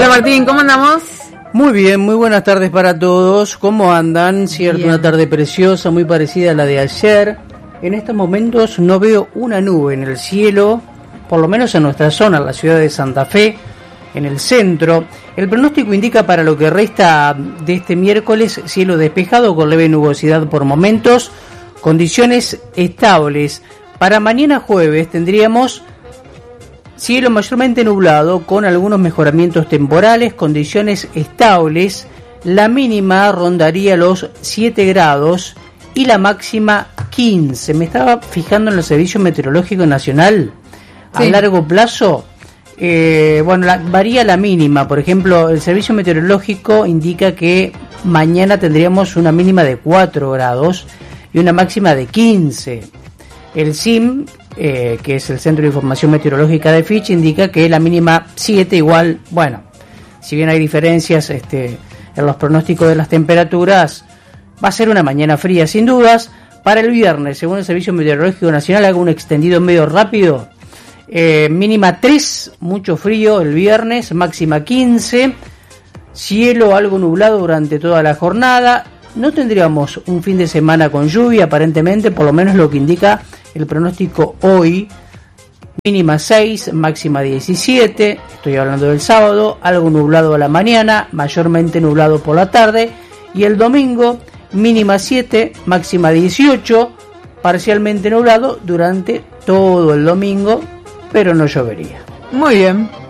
Hola Martín, ¿cómo andamos? Muy bien, muy buenas tardes para todos. ¿Cómo andan? Cierto, Bien. Una tarde preciosa, muy parecida a la de ayer. En estos momentos no veo una nube en el cielo, por lo menos en nuestra zona, la ciudad de Santa Fe, en el centro. El pronóstico indica para lo que resta de este miércoles cielo despejado con leve nubosidad por momentos, condiciones estables. Para mañana jueves tendríamos cielo mayormente nublado con algunos mejoramientos temporales, condiciones estables. La mínima rondaría los 7 grados y la máxima 15. Me estaba fijando en el Servicio Meteorológico Nacional a largo plazo. Varía la mínima. Por ejemplo, el Servicio Meteorológico indica que mañana tendríamos una mínima de 4 grados y una máxima de 15. El CIM, que es el Centro de Información Meteorológica de Fitch, indica que la mínima 7 igual. Bueno, si bien hay diferencias en los pronósticos de las temperaturas, va a ser una mañana fría sin dudas. Para el viernes, según el Servicio Meteorológico Nacional, hago un extendido medio rápido. Mínima 3, mucho frío el viernes, máxima 15, cielo algo nublado durante toda la jornada. No tendríamos un fin de semana con lluvia, aparentemente, por lo menos lo que indica el pronóstico hoy. Mínima 6, máxima 17, estoy hablando del sábado, algo nublado a la mañana, mayormente nublado por la tarde. Y el domingo, mínima 7, máxima 18, parcialmente nublado durante todo el domingo, pero no llovería. Muy bien.